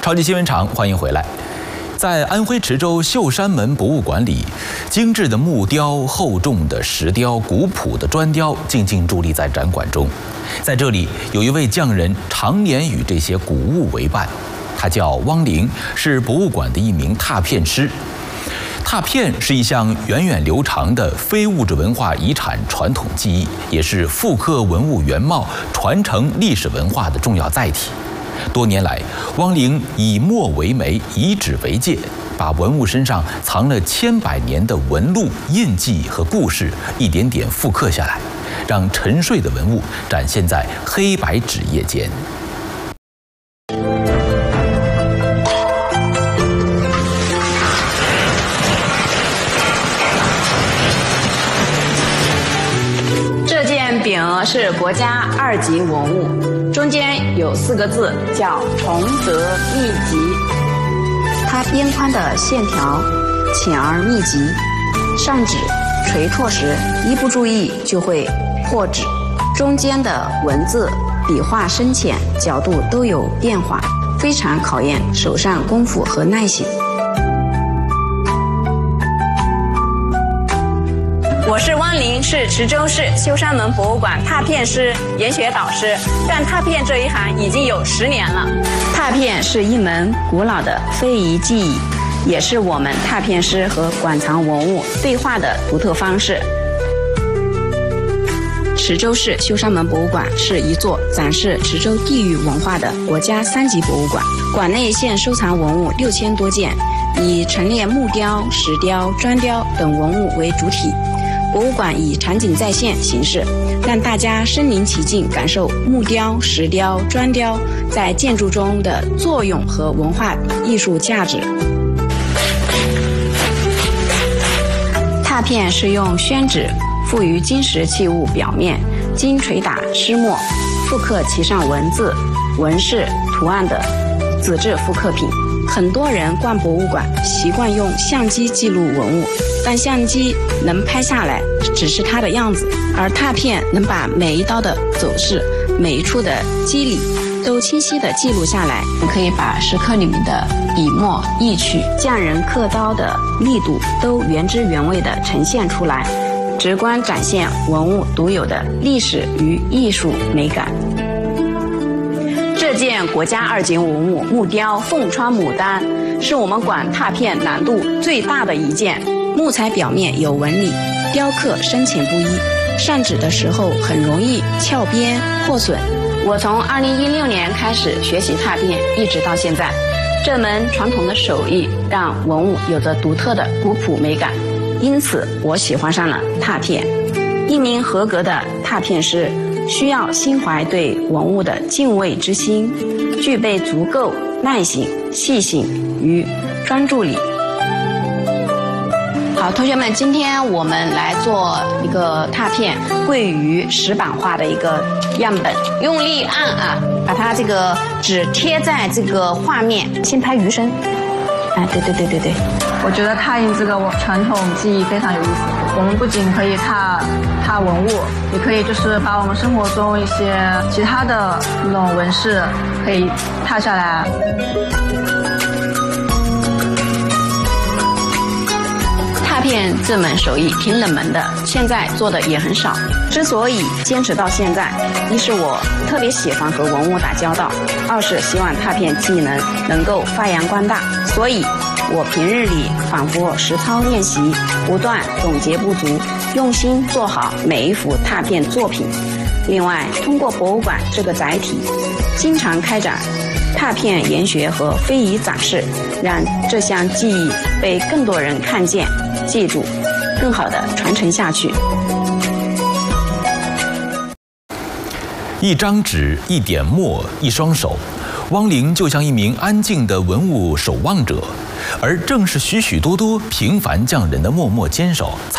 超级新闻场，欢迎回来。在安徽池州秀山门博物馆里，精致的木雕、厚重的石雕、古朴的砖雕静静伫立在展馆中。在这里，有一位匠人常年与这些古物为伴，他叫汪玲，是博物馆的一名拓片师。拓片是一项源远流长的非物质文化遗产传统技艺，也是复刻文物原貌、传承历史文化的重要载体。多年来，汪玲以墨为媒，以纸为介，把文物身上藏了千百年的纹路、印记和故事一点点复刻下来，让沉睡的文物展现在黑白纸页间。 这件匾额是国家2级文物，中间有4个字叫“崇德秘籍”。它边宽的线条浅而密集，上纸垂拓时一不注意就会破纸。中间的文字笔画深浅、角度都有变化，非常考验手上功夫和耐性。我是汪玲，是池州市秀山门博物馆拓片师、研学导师，干拓片这一行已经有10年了。拓片是一门古老的非遗技艺，也是我们拓片师和馆藏文物对话的独特方式。池州市秀山门博物馆是一座展示池州地域文化的国家3级博物馆，馆内现收藏文物6000多件，以陈列木雕、石雕、砖雕等文物为主体。博物馆以场景再现形式，让大家身临其境感受木雕、石雕、砖雕在建筑中的作用和文化艺术价值。拓片是用宣纸附于金石器物表面，经捶打施墨，复刻其上文字、纹饰、图案的纸质复刻品。很多人逛博物馆习惯用相机记录文物，但相机能拍下来只是它的样子，而拓片能把每一刀的走势、每一处的肌理都清晰地记录下来，可以把石刻里面的笔墨意趣、匠人刻刀的力度都原汁原味地呈现出来，直观展现文物独有的历史与艺术美感。这件国家2级文物木雕凤穿牡丹，是我们馆拓片难度最大的一件。木材表面有纹理，雕刻深浅不一，上纸的时候很容易翘边破损。我从2016年开始学习拓片，一直到现在，这门传统的手艺让文物有着独特的古朴美感，因此我喜欢上了拓片。一名合格的拓片师需要心怀对文物的敬畏之心，具备足够耐性、细心与专注力。好，同学们，今天我们来做一个拓片桂鱼石板画的一个样本，用力按啊，把它这个纸贴在这个画面，先拍鱼身。哎，对。 我觉得拓印这个传统技艺非常有意思。我们不仅可以拓文物，也可以就是把我们生活中一些其他的那种纹饰可以拓下来。 拓片这门手艺挺冷门的，现在做的也很少。之所以坚持到现在，一是我特别喜欢和文物打交道，二是希望拓片技能够发扬光大，所以我平日里反复实操练习，不断总结不足，用心做好每一幅拓片作品。另外，通过博物馆这个载体，经常开展拓片研学和非遗展示，让这项技艺被更多人看见、记住，更好地传承下去。 一张纸，一点墨，一双手，汪玲就像一名安静的文物守望者，而正是许许多多平凡匠人的默默坚守，才